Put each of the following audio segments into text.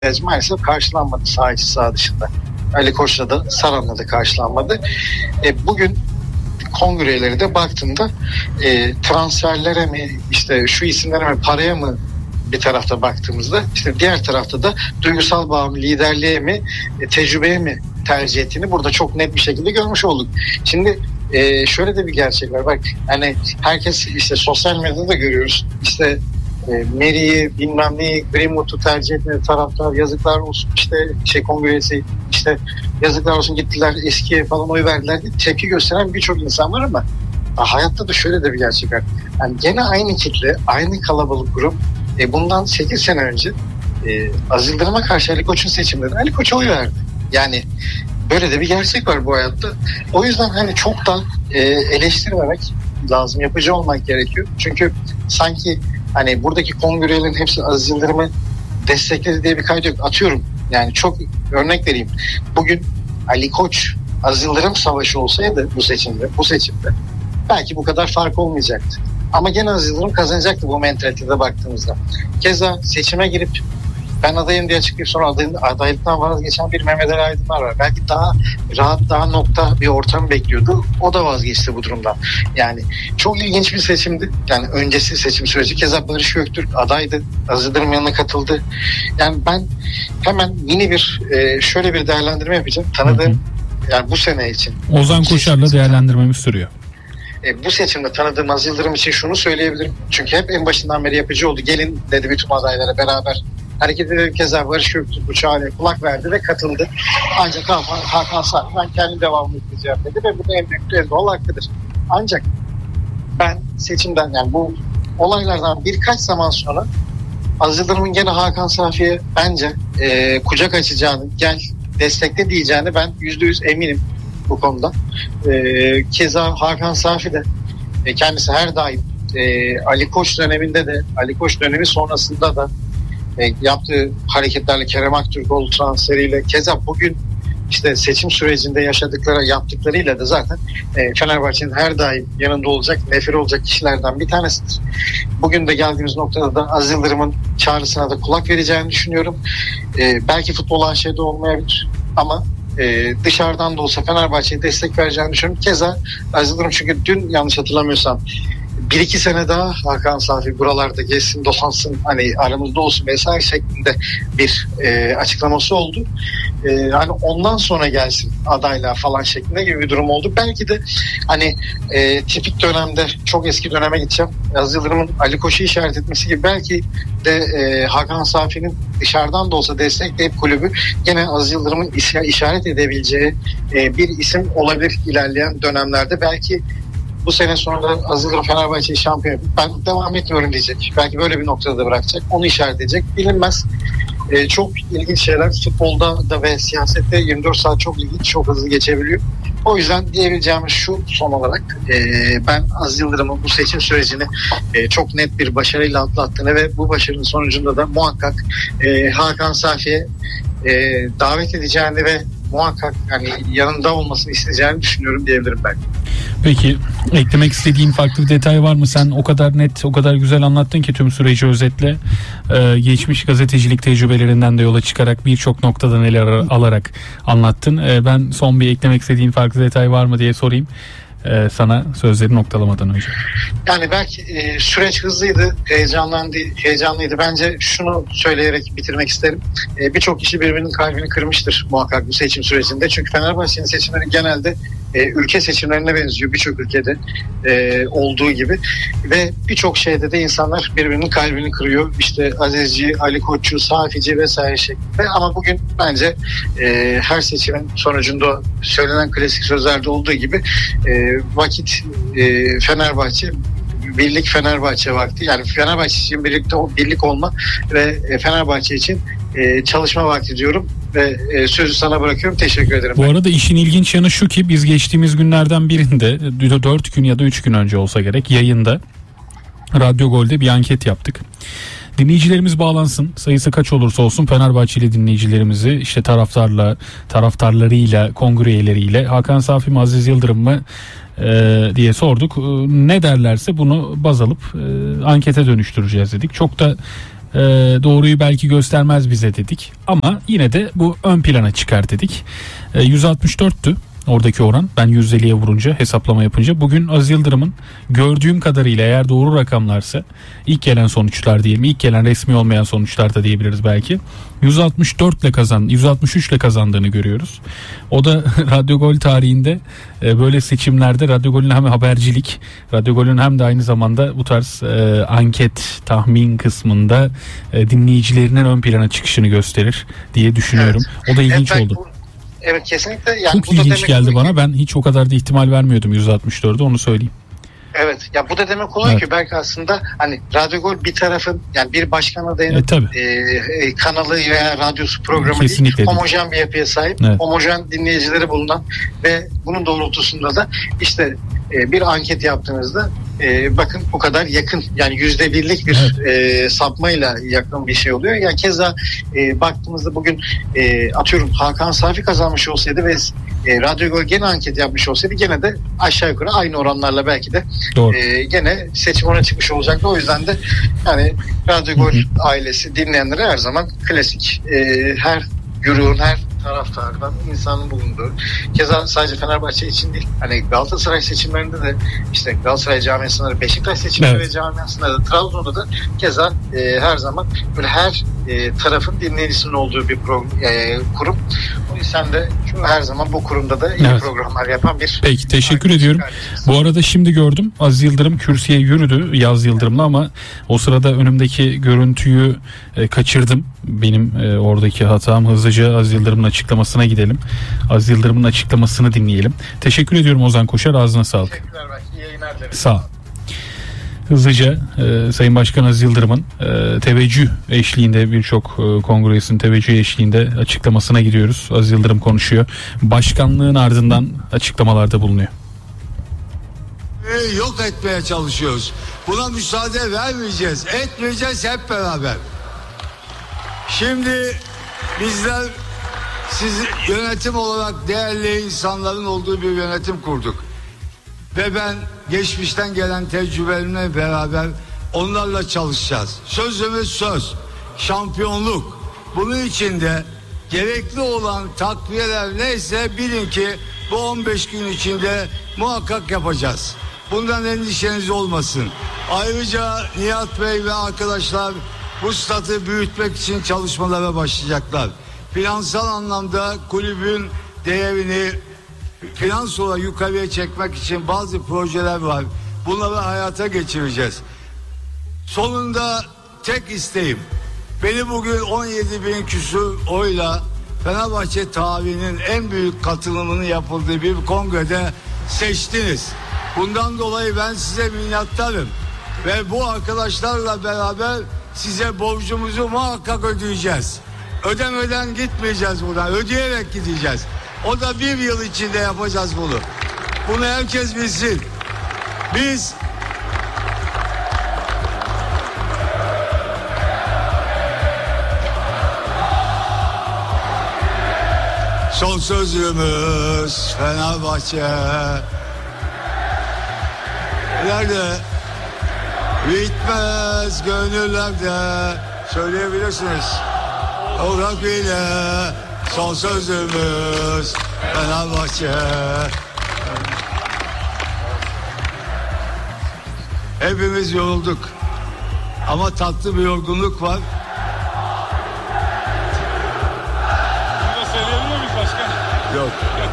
maalesef karşılanmadı saha içi saha dışında. Ali Koç'la da Saran'la da karşılanmadı. Bugün kongreleri de baktığımda transferlere mi, işte şu isimlere mi, paraya mı bir tarafta baktığımızda, işte diğer tarafta da duygusal bağımlı liderliğe mi, tecrübeye mi tercih ettiğini burada çok net bir şekilde görmüş olduk. Şimdi şöyle de bir gerçek var. Bak hani herkes işte sosyal medyada da görüyoruz. İşte Mary'i bilmem neyi, Greenwood'u tercih etmedi taraftar, yazıklar olsun işte kongresi, işte yazıklar olsun gittiler eskiye falan oy verdiler diye tepki gösteren birçok insan var ama hayatta da şöyle de bir gerçek var. Yani gene aynı kitle, aynı kalabalık grup bundan 8 sene önce Aziz Yıldırım'a karşı Ali Koç'un seçimlerinde Ali Koç'a oy verdi. Yani böyle de bir gerçek var bu hayatta. O yüzden hani çok da eleştirmemek lazım, yapıcı olmak gerekiyor. Çünkü sanki hani buradaki kongrelerin hepsi Aziz Yıldırım'ı destekledi diye bir kaydı yok. Atıyorum yani, çok örnek vereyim. Bugün Ali Koç Aziz Yıldırım savaşı olsaydı bu seçimde belki bu kadar fark olmayacaktı. Ama gene Aziz Yıldırım kazanacaktı bu mentalitede baktığımızda. Keza seçime girip ben adayım diye açıklayıp sonra adaylıktan vazgeçen bir Mehmet Ali Aydınlar var. Belki daha rahat, daha nokta bir ortam bekliyordu. O da vazgeçti bu durumdan. Yani çok ilginç bir seçimdi. Yani öncesi seçim süreci. Keza Barış Göktürk adaydı. Aziz Yıldırım yanına katıldı. Yani ben hemen yeni bir şöyle bir değerlendirme yapacağım. Tanıdığım yani bu sene için. Ozan Koşar'la değerlendirmemiz sürüyor. Bu seçimde tanıdığım Aziz Yıldırım için şunu söyleyebilirim. Çünkü hep en başından beri yapıcı oldu. Gelin dedi bütün adaylara beraber hareket edelim. Keza Barış Göktürk bu çağrıya kulak verdi ve katıldı. Ancak Hakan Safi ben kendi devamını izleyeceğim dedi ve bu da en büyük en doğal hakkıdır. Ancak ben seçimden, yani bu olaylardan birkaç zaman sonra Aziz Yıldırım'ın gene Hakan Safi'ye bence kucak açacağını, gel destekle diyeceğini ben %100 eminim bu konuda. Keza Hakan Safi de kendisi her daim Ali Koç döneminde de, Ali Koç dönemi sonrasında da yaptığı hareketlerle, Kerem Aktürkoğlu transferiyle, keza bugün işte seçim sürecinde yaptıklarıyla da zaten Fenerbahçe'nin her daim yanında olacak, neferi olacak kişilerden bir tanesidir. Bugün de geldiğimiz noktada da Aziz Yıldırım'ın çağrısına da kulak vereceğini düşünüyorum. Belki futbol AŞ'de olmayabilir ama dışarıdan da olsa Fenerbahçe'ye destek vereceğini düşünüyorum. Keza Aziz Yıldırım, çünkü dün yanlış hatırlamıyorsam 1-2 sene daha Hakan Safi buralarda gezsin, dolansın, hani aramızda olsun vesaire şeklinde bir açıklaması oldu. Hani ondan sonra gelsin adayla falan şeklinde gibi bir durum oldu. Belki de hani tipik dönemde, çok eski döneme gideceğim, Aziz Yıldırım'ın Ali Koç'u işaret etmesi gibi belki de Hakan Safi'nin dışarıdan da olsa destekleyip kulübü gene Aziz Yıldırım'ın işaret edebileceği bir isim olabilir ilerleyen dönemlerde. Belki bu sene sonra Aziz Yıldırım Fenerbahçe'yi şampiyon yapıp ben devam etmiyorum diyecek. Belki böyle bir noktada da bırakacak. Onu işaret edecek. Bilinmez. Çok ilginç şeyler. Futbolda da ve siyasette 24 saat çok ilginç, çok hızlı geçebiliyor. O yüzden diyebileceğimiz şu son olarak, ben Aziz Yıldırım'ın bu seçim sürecini çok net bir başarıyla atlattığını ve bu başarının sonucunda da muhakkak Hakan Safi'ye davet edeceğini ve muhakkak yani yanında olmasını isteyeceğini düşünüyorum diyebilirim ben. Peki eklemek istediğin farklı bir detay var mı? Sen o kadar net, o kadar güzel anlattın ki tüm süreci özetle. Geçmiş gazetecilik tecrübelerinden de yola çıkarak birçok noktadan ele alarak anlattın. Ben son bir eklemek istediğin farklı detay var mı diye sorayım sana sözleri noktalamadan önce. Yani belki süreç hızlıydı, heyecanlıydı. Bence şunu söyleyerek bitirmek isterim. Birçok kişi birbirinin kalbini kırmıştır muhakkak bu seçim sürecinde. Çünkü Fenerbahçe'nin seçimleri genelde ülke seçimlerine benziyor, birçok ülkede olduğu gibi. Ve birçok şeyde de insanlar birbirinin kalbini kırıyor. İşte Azizci, Ali Koç'u, Safici vesaire şeklinde. Ama bugün bence her seçimin sonucunda söylenen klasik sözlerde olduğu gibi vakit Fenerbahçe, birlik Fenerbahçe vakti. Yani Fenerbahçe için birlik olma ve Fenerbahçe için çalışma vakti diyorum ve sözü sana bırakıyorum. Teşekkür ederim. Bu arada işin ilginç yanı şu ki biz geçtiğimiz günlerden birinde 4 gün ya da 3 gün önce olsa gerek yayında Radyo Gol'de bir anket yaptık. Dinleyicilerimiz bağlansın. Sayısı kaç olursa olsun Fenerbahçeli dinleyicilerimizi işte taraftarlarıyla, kongre üyeleriyle Hakan Safi mi, Aziz Yıldırım mı diye sorduk. Ne derlerse bunu baz alıp ankete dönüştüreceğiz dedik. Çok da Doğruyu belki göstermez bize dedik. Ama yine de bu ön plana çıkar dedik. 164'tü oradaki oran. Ben 150'ye vurunca, hesaplama yapınca. Bugün Aziz Yıldırım'ın gördüğüm kadarıyla, eğer doğru rakamlarsa, ilk gelen sonuçlar diyelim, ilk gelen resmi olmayan sonuçlar da diyebiliriz belki, 163 ile kazandığını görüyoruz. O da Radyo Gol tarihinde böyle seçimlerde Radyo Gol'ün hem habercilik, Radyo Gol'ün hem de aynı zamanda bu tarz anket, tahmin kısmında dinleyicilerinin ön plana çıkışını gösterir diye düşünüyorum. O da ilginç oldu. Evet, kesinlikle. Yani çok bu da ilginç geldi bana. Ben hiç o kadar da ihtimal vermiyordum 164'e, onu söyleyeyim. Evet. Ya bu da demek oluyor ki belki aslında hani Radyo Gol bir tarafın, yani bir başkan adayının kanalı veya radyosu, programı kesinlikle değil, homojen bir yapıya sahip, homojen dinleyicileri bulunan ve bunun doğrultusunda da işte bir anket yaptığınızda bakın bu kadar yakın, yani %1'lik bir sapmayla yakın bir şey oluyor. Yani keza baktığımızda bugün atıyorum Hakan Safi kazanmış olsaydı ve Radyo Gol gene anket yapmış olsaydı gene de aşağı yukarı aynı oranlarla belki de gene seçim ona çıkmış olacaktı. O yüzden de yani Radyo Gol ailesi dinleyenlere her zaman klasik, her güruhun, her taraftardan insanın bulunduğu, keza sadece Fenerbahçe için değil, hani Galatasaray seçimlerinde de işte Galatasaray camiasında da, Beşiktaş seçimleri ve camiasında da, Trabzon'da da keza her zaman böyle her tarafın dinleyicisinin olduğu bir kurum. O yüzden de her zaman bu kurumda da iyi programlar yapan bir... Peki, teşekkür ediyorum. Bu arada şimdi gördüm, Aziz Yıldırım kürsüye yürüdü, Yaz Yıldırım'la, ama o sırada önümdeki görüntüyü kaçırdım. Benim oradaki hatam. Hızlıca Aziz Yıldırım'ın açıklamasına gidelim. Aziz Yıldırım'ın açıklamasını dinleyelim. Teşekkür ediyorum Ozan Koşar. Ağzına sağlık. Teşekkürler. İyi yayınlar dilerim. Sağ ol. Hızlıca Sayın Başkan Aziz Yıldırım'ın teveccüh eşliğinde, birçok kongresinin teveccüh eşliğinde açıklamasına gidiyoruz. Aziz Yıldırım konuşuyor. Başkanlığın ardından açıklamalarda bulunuyor. Yok etmeye çalışıyoruz. Buna müsaade vermeyeceğiz. Etmeyeceğiz hep beraber. Şimdi bizler siz yönetim olarak değerli insanların olduğu bir yönetim kurduk. Ve ben geçmişten gelen tecrübelerimle beraber onlarla çalışacağız. Sözümüz söz, şampiyonluk. Bunun için de gerekli olan takviyeler neyse bilin ki bu 15 gün içinde muhakkak yapacağız. Bundan endişeniz olmasın. Ayrıca Nihat Bey ve arkadaşlar bu statü büyütmek için çalışmalara başlayacaklar. Finansal anlamda kulübün değerini finans olarak yukarıya çekmek için bazı projeler var. Bunları hayata geçireceğiz. Sonunda tek isteğim, beni bugün 17.000 küsur oyla Fenerbahçe tarihinin en büyük katılımının yapıldığı bir kongrede seçtiniz. Bundan dolayı ben size minnettarım. Ve bu arkadaşlarla beraber size borcumuzu muhakkak ödeyeceğiz. Ödemeden gitmeyeceğiz buradan. Ödeyerek gideceğiz. O da bir yıl içinde yapacağız bunu. Bunu herkes bilsin. Biz son sözümüz Fenerbahçe. Nerede? Bitmez gönüllerde. Söyleyebilirsiniz. Olarak bile son sözümüz Fenerbahçe. Hepimiz yorulduk. Ama tatlı bir yorgunluk var. Bunu da söyleyebiliyor muyuz başkan? Yok.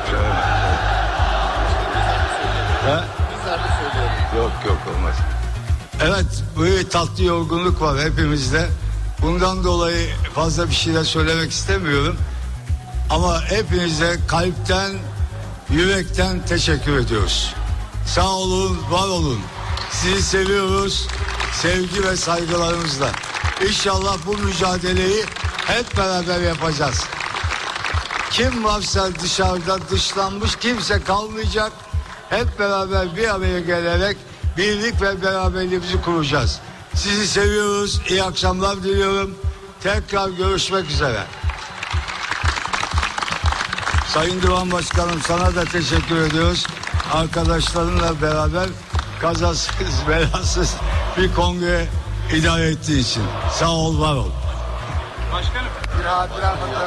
Yok olmaz. Evet, böyle tatlı yorgunluk var hepimizde. Bundan dolayı fazla bir şeyler söylemek istemiyorum. Ama hepinize kalpten, yürekten teşekkür ediyoruz. Sağ olun, var olun. Sizi seviyoruz. Sevgi ve saygılarımızla. İnşallah bu mücadeleyi hep beraber yapacağız. Kim varsa dışarıda dışlanmış kimse kalmayacak. Hep beraber bir araya gelerek birlik ve beraberliğimizi kuracağız. Sizi seviyoruz. İyi akşamlar diliyorum. Tekrar görüşmek üzere. Sayın Divan Başkanım, sana da teşekkür ediyoruz. Arkadaşlarınla beraber kazasız belasız bir kongre idare ettiği için. Sağ ol, var ol. Başkanım.